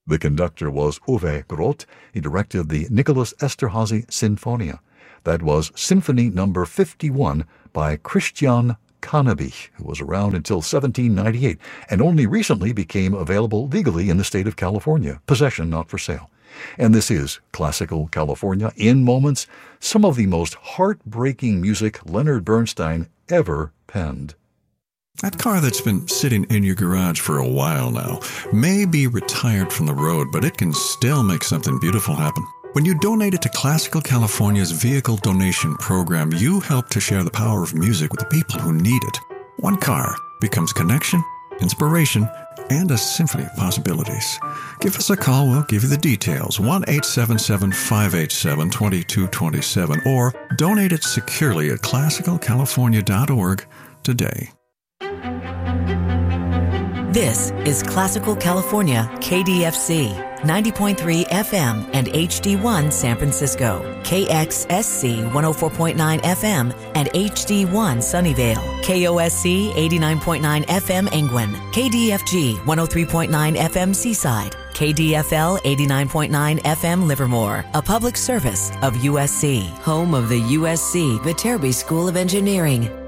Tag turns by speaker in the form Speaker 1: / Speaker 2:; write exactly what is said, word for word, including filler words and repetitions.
Speaker 1: The conductor was Uwe Groth. He directed the Nicholas Esterhazy Sinfonia. That was Symphony Number fifty-one by Christian Cannabich, who was around until seventeen ninety-eight and only recently became available legally in the state of California. Possession, not for sale. And this is Classical California. In moments, some of the most heartbreaking music Leonard Bernstein ever penned.
Speaker 2: That car that's been sitting in your garage for a while now may be retired from the road, but it can still make something beautiful happen. When you donate it to Classical California's Vehicle Donation Program, you help to share the power of music with the people who need it. One car becomes connection, inspiration, and a symphony of possibilities. Give us a call. We'll give you the details. one eight seven seven, five eight seven, two two two seven or donate it securely at classical california dot org today.
Speaker 3: This is Classical California, K D F C, ninety point three F M and H D one San Francisco, K X S C one oh four point nine F M and H D one Sunnyvale, K O S C eighty-nine point nine F M Angwin, K D F G one oh three point nine F M Seaside, K D F L eighty-nine point nine F M Livermore, a public service of U S C, home of the U S C Viterbi School of Engineering.